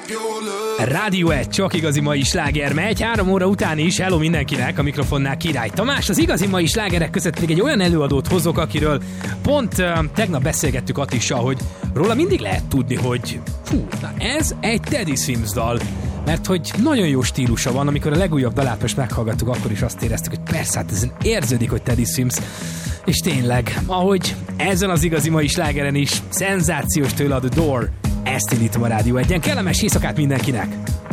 Rádió 1, csak igazi mai sláger megy, 3 óra után is. Hello mindenkinek, a mikrofonnál Király Tamás. Az igazi mai slágerek között pedig egy olyan előadót hozok, akiről pont tegnap beszélgettük Attissal, hogy róla mindig lehet tudni, hogy ez egy Teddy Swims dal. Mert hogy nagyon jó stílusa van, amikor a legújabb dalát most meghallgattuk, akkor is azt éreztük, hogy persze, hát ezen érződik, hogy Teddy Swims. És tényleg, ahogy ezen az igazi mai slágeren is, szenzációs tőle a The Door. Ezt indítom a Rádió 1-en. Kellemes éjszakát mindenkinek!